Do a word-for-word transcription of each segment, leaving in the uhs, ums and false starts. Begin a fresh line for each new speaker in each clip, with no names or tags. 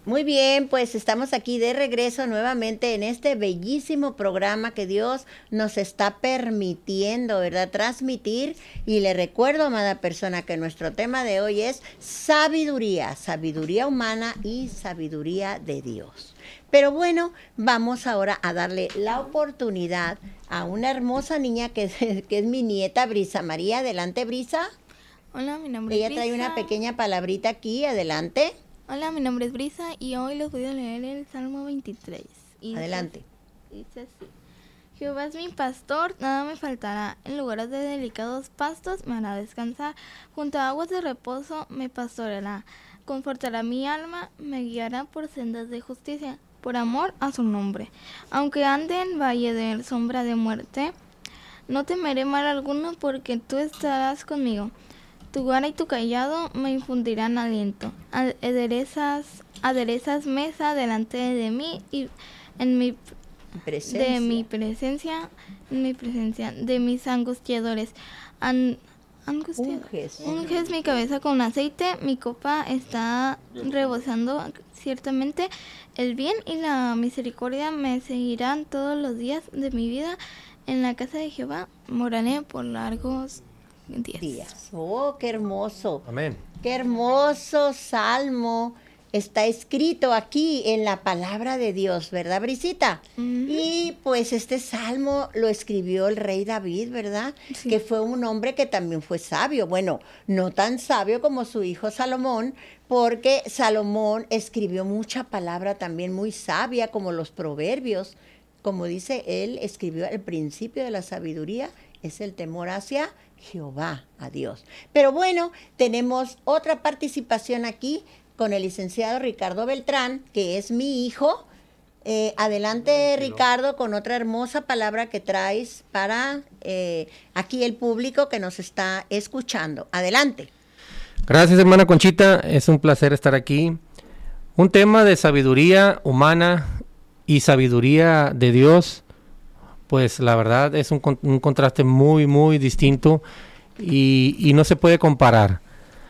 Muy bien, pues estamos aquí de regreso nuevamente en este bellísimo programa que Dios nos está permitiendo, ¿verdad?, transmitir. Y le recuerdo, amada persona, que nuestro tema de hoy es sabiduría, sabiduría humana y sabiduría de Dios. Pero bueno, vamos ahora a darle la oportunidad a una hermosa niña que es, que es mi nieta, Brisa María. Adelante, Brisa.
Hola, mi nombre
Ella
es Brisa.
Ella trae una pequeña palabrita aquí, adelante.
Hola, mi nombre es Brisa y hoy les voy a leer el Salmo veintitrés. Y
adelante.
Dice, dice así: Jehová es mi pastor, nada me faltará. En lugares de delicados pastos me hará descansar. Junto a aguas de reposo me pastoreará. Confortará mi alma, me guiará por sendas de justicia, por amor a su nombre. Aunque ande en valle de sombra de muerte, no temeré mal alguno, porque tú estarás conmigo. Tu vara y tu cayado me infundirán aliento. Aderezas, aderezas mesa delante de mí y en mi presencia. de mi presencia, en mi presencia, de mis angustiadores. An, angustiadores. Unges. Unges mi cabeza con aceite, mi copa está rebosando. Ciertamente el bien y la misericordia me seguirán todos los días de mi vida. En la casa de Jehová moraré por largos días. días.
Oh, qué hermoso.
Amén.
Qué hermoso salmo está escrito aquí en la palabra de Dios, ¿verdad, Brisita? Uh-huh. Y pues este salmo lo escribió el rey David, ¿verdad? Sí. Que fue un hombre que también fue sabio. Bueno, no tan sabio como su hijo Salomón, porque Salomón escribió mucha palabra también muy sabia, como los proverbios. Como dice él, escribió el principio de la sabiduría, es el temor hacia Jehová, a Dios. Pero bueno, tenemos otra participación aquí con el licenciado Ricardo Beltrán, que es mi hijo. Eh, adelante, Ricardo, con otra hermosa palabra que traes para eh, aquí el público que nos está escuchando. Adelante.
Gracias, hermana Conchita, es un placer estar aquí. Un tema de sabiduría humana y sabiduría de Dios, pues la verdad es un, un contraste muy, muy distinto y, y no se puede comparar.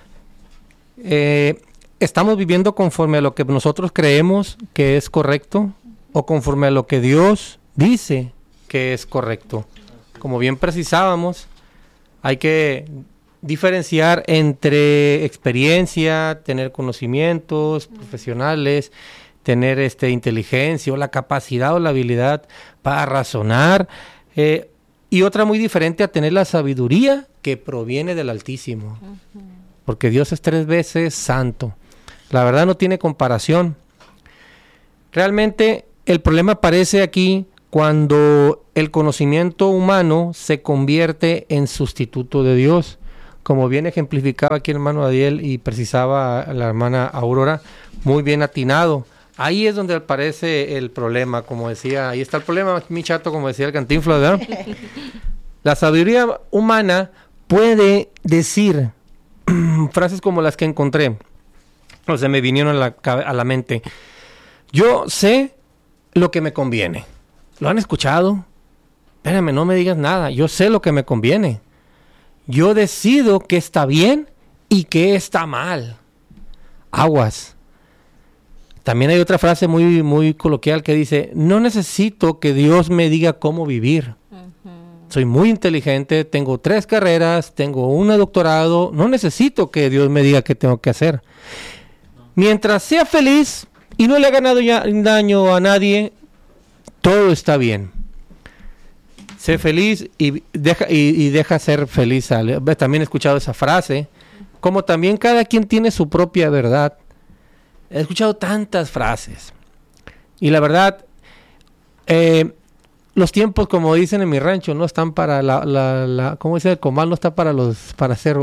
Eh, ¿Estamos viviendo conforme a lo que nosotros creemos que es correcto o conforme a lo que Dios dice que es correcto? Como bien precisábamos, hay que diferenciar entre experiencia, tener conocimientos profesionales, tener este, inteligencia o la capacidad o la habilidad para razonar, eh, y otra muy diferente a tener la sabiduría que proviene del Altísimo, uh-huh. porque Dios es tres veces santo. La verdad no tiene comparación. Realmente el problema aparece aquí cuando el conocimiento humano se convierte en sustituto de Dios, como bien ejemplificaba aquí el hermano Adiel y precisaba la hermana Aurora, muy bien atinado. Ahí es donde aparece el problema, como decía, ahí está el problema, mi chato, como decía el Cantinflas, ¿verdad? La sabiduría humana puede decir frases como las que encontré, o sea, me vinieron a la, a la mente. Yo sé lo que me conviene. ¿Lo han escuchado? Espérame, no me digas nada, yo sé lo que me conviene. Yo decido qué está bien y qué está mal. Aguas. También hay otra frase muy, muy coloquial que dice, no necesito que Dios me diga cómo vivir. Uh-huh. Soy muy inteligente, tengo tres carreras, tengo un doctorado, no necesito que Dios me diga qué tengo que hacer. Mientras sea feliz y no le haga nada, daño a nadie, todo está bien. Sé feliz y deja, y, y deja ser feliz. También he escuchado esa frase, como también cada quien tiene su propia verdad. He escuchado tantas frases y la verdad, eh, los tiempos, como dicen en mi rancho, no están para la, la, la ¿cómo dice? El comal no está para los, para hacer.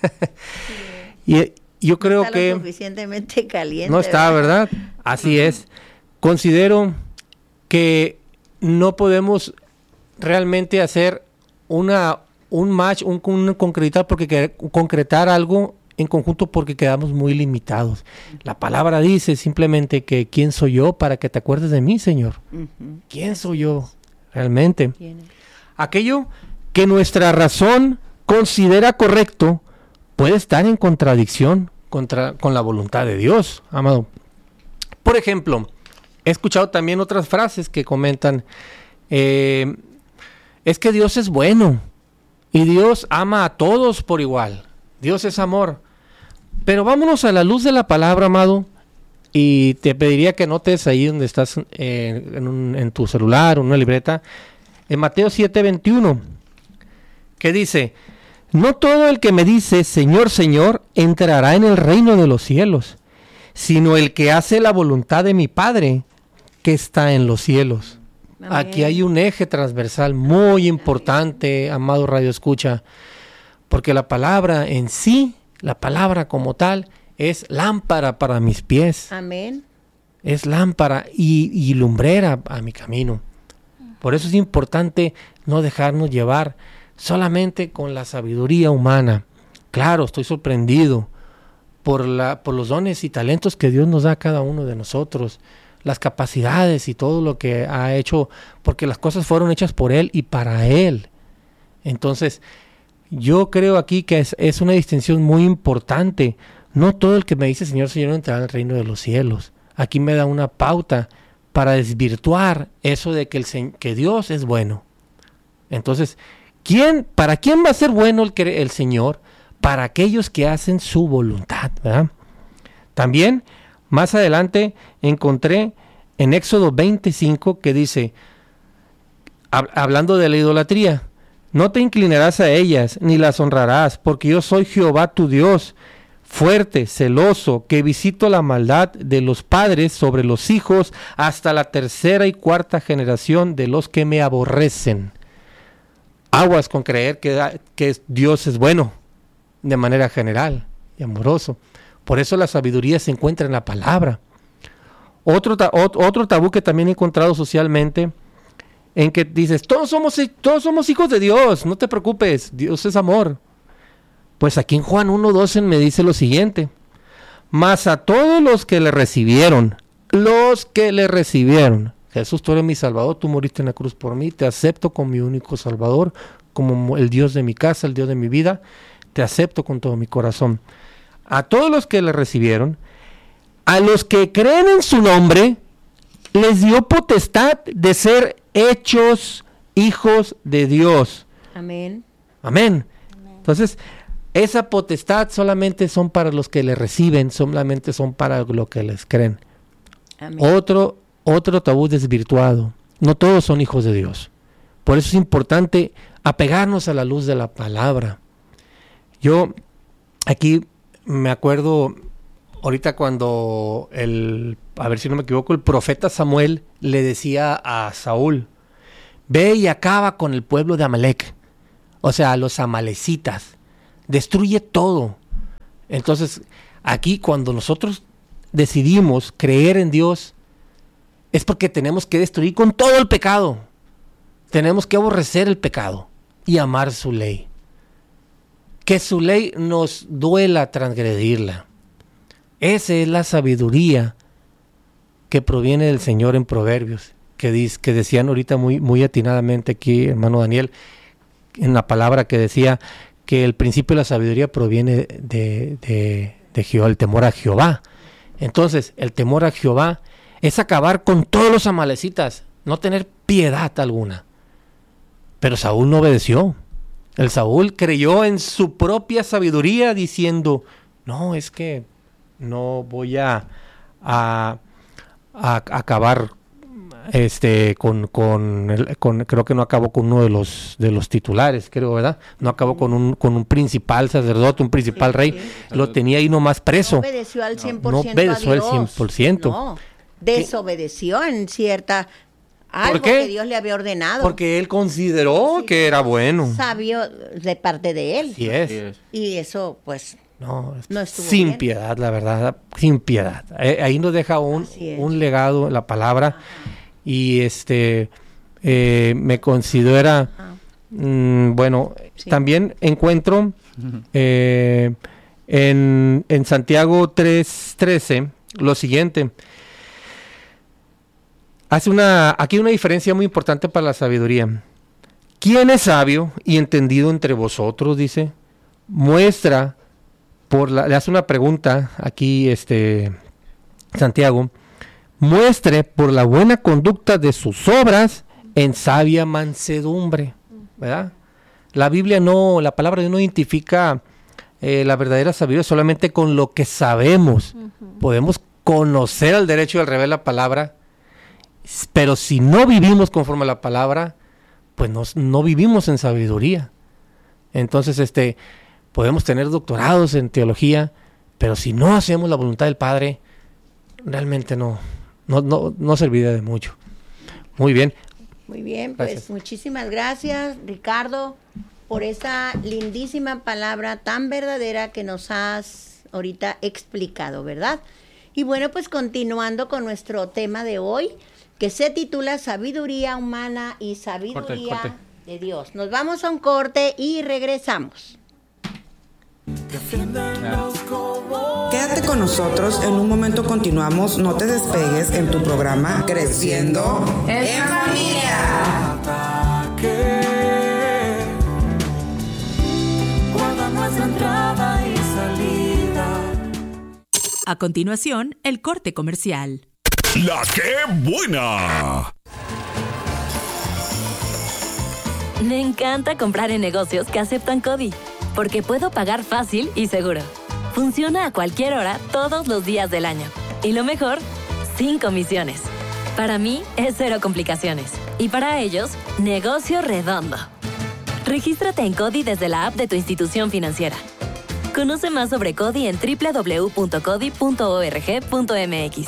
Y yo creo
está
que
lo suficientemente caliente.
No está, ¿verdad? ¿verdad? Así uh-huh. es. Considero que no podemos realmente hacer una un match, un, un concretar porque concretar algo en conjunto porque quedamos muy limitados. La palabra dice simplemente que ¿quién soy yo para que te acuerdes de mí, Señor? Uh-huh. ¿Quién soy yo realmente? ¿Quién es? Aquello que nuestra razón considera correcto puede estar en contradicción contra, con la voluntad de Dios, amado. Por ejemplo, he escuchado también otras frases que comentan, eh, es que Dios es bueno y Dios ama a todos por igual. Dios es amor. Pero vámonos a la luz de la palabra, amado, y te pediría que notes ahí donde estás eh, en, un, en tu celular o en una libreta, en Mateo siete veintiuno, que dice, no todo el que me dice Señor, Señor, entrará en el reino de los cielos, sino el que hace la voluntad de mi Padre que está en los cielos. Amén. Aquí hay un eje transversal muy importante, amado Radio Escucha, porque la palabra en sí, la palabra como tal, es lámpara para mis pies.
Amén.
Es lámpara y, y lumbrera a mi camino. Por eso es importante no dejarnos llevar solamente con la sabiduría humana. Claro, estoy sorprendido por, la, por los dones y talentos que Dios nos da a cada uno de nosotros, las capacidades y todo lo que ha hecho, porque las cosas fueron hechas por Él y para Él. Entonces, yo creo aquí que es, es una distinción muy importante. No todo el que me dice Señor, Señor entrará al reino de los cielos. Aquí me da una pauta para desvirtuar eso de que, el, que Dios es bueno. Entonces, ¿quién, ¿para quién va a ser bueno el, el Señor? Para aquellos que hacen su voluntad, ¿verdad? También, más adelante, encontré en Éxodo veinticinco que dice, hab, hablando de la idolatría, no te inclinarás a ellas, ni las honrarás, porque yo soy Jehová tu Dios, fuerte, celoso, que visito la maldad de los padres sobre los hijos hasta la tercera y cuarta generación de los que me aborrecen. Aguas con creer que, que Dios es bueno de manera general y amoroso. Por eso la sabiduría se encuentra en la palabra. Otro, ta, otro tabú que también he encontrado socialmente, en que dices, todos somos, todos somos hijos de Dios, no te preocupes, Dios es amor. Pues aquí en Juan uno doce me dice lo siguiente, mas a todos los que le recibieron, los que le recibieron, Jesús, tú eres mi Salvador, tú moriste en la cruz por mí, te acepto como mi único Salvador, como el Dios de mi casa, el Dios de mi vida, te acepto con todo mi corazón. A todos los que le recibieron, a los que creen en su nombre, les dio potestad de ser hechos hijos de Dios.
Amén.
Amén. Amén. Entonces, esa potestad solamente son para los que le reciben, solamente son para los que les creen. Amén. Otro, otro tabú desvirtuado. No todos son hijos de Dios. Por eso es importante apegarnos a la luz de la palabra. Yo aquí me acuerdo ahorita cuando el, a ver si no me equivoco, el profeta Samuel le decía a Saúl, ve y acaba con el pueblo de Amalek, o sea, a los amalecitas, destruye todo. Entonces, aquí cuando nosotros decidimos creer en Dios, es porque tenemos que destruir con todo el pecado. Tenemos que aborrecer el pecado y amar su ley. Que su ley nos duela transgredirla. Esa es la sabiduría que proviene del Señor en Proverbios, que, dice, que decían ahorita muy, muy atinadamente aquí, hermano Daniel, en la palabra que decía que el principio de la sabiduría proviene de, de, de Jehová, el temor a Jehová. Entonces, el temor a Jehová es acabar con todos los amalecitas, no tener piedad alguna. Pero Saúl no obedeció. El Saúl creyó en su propia sabiduría diciendo, no, es que no voy a, a, a, a acabar este con, con, el, con creo que no acabó con uno de los de los titulares, creo, ¿verdad? No acabó con un con un principal sacerdote, un principal sí, rey, sí. Lo tenía ahí nomás preso. No
obedeció al cien por ciento.
No obedeció al cien por ciento.
No, desobedeció ¿Qué? en cierta algo que Dios le había ordenado.
Porque él consideró sí, que era bueno.
Sabio de parte de él.
Sí es.
Y eso, pues,
no,
no estuvo
sin
bien.
piedad, la verdad, sin piedad. Eh, ahí nos deja un, un legado, la palabra. Ajá. Y este, eh, me considera, mmm, bueno, sí. También encuentro eh, en, en Santiago tres trece lo siguiente. Hace una, aquí una diferencia muy importante para la sabiduría. ¿Quién es sabio y entendido entre vosotros? Dice, muestra, por la, le hace una pregunta aquí este Santiago, muestre por la buena conducta de sus obras en sabia mansedumbre, ¿verdad? La Biblia no, la palabra de Dios no identifica eh, la verdadera sabiduría solamente con lo que sabemos. Uh-huh. Podemos conocer al derecho y al revés la palabra, pero si no vivimos conforme a la palabra, pues no, no vivimos en sabiduría. Entonces, este, podemos tener doctorados en teología, pero si no hacemos la voluntad del Padre, realmente no, no, no, no serviría de mucho. Muy bien.
Muy bien, pues gracias. Muchísimas gracias, Ricardo, por esa lindísima palabra tan verdadera que nos has ahorita explicado, ¿verdad? Y bueno, pues continuando con nuestro tema de hoy, que se titula Sabiduría humana y sabiduría corte, corte. de Dios. Nos vamos a un corte y regresamos.
Quédate con nosotros, en un momento continuamos, no te despegues en tu programa Creciendo en Familia.
Guarda nuestra entrada y salida.
A continuación, el corte comercial.
¡La qué buena!
Me encanta comprar en negocios que aceptan CODI, porque puedo pagar fácil y seguro. Funciona a cualquier hora, todos los días del año. Y lo mejor, sin comisiones. Para mí, es cero complicaciones. Y para ellos, negocio redondo. Regístrate en CODI desde la app de tu institución financiera. Conoce más sobre CODI en doble u doble u doble u punto codi punto org punto m x.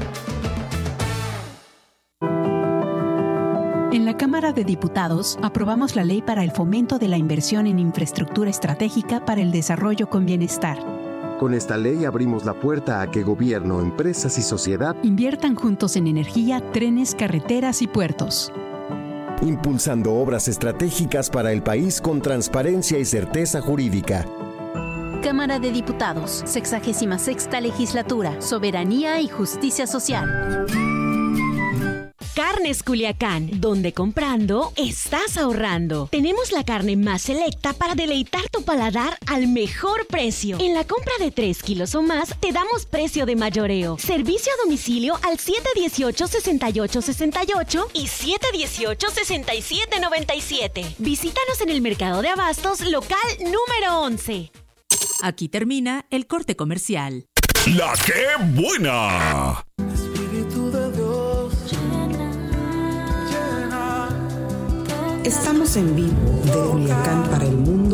En la Cámara de Diputados aprobamos la Ley para el Fomento de la Inversión en Infraestructura Estratégica para el Desarrollo con Bienestar.
Con esta ley abrimos la puerta a que gobierno, empresas y sociedad
inviertan juntos en energía, trenes, carreteras y puertos,
impulsando obras estratégicas para el país con transparencia y certeza jurídica.
Cámara de Diputados, sexagésima sexta Legislatura, Soberanía y Justicia Social.
Carnes Culiacán, donde comprando estás ahorrando. Tenemos la carne más selecta para deleitar tu paladar al mejor precio. En la compra de tres kilos o más, te damos precio de mayoreo. Servicio a domicilio al siete dieciocho, sesenta y ocho sesenta y ocho y siete dieciocho, sesenta y siete noventa y siete. Visítanos en el Mercado de Abastos, local número once.
Aquí termina el corte comercial.
¡La qué buena!
Espíritu de Dios, llena, llena.
Estamos en vivo de Culiacán para el mundo.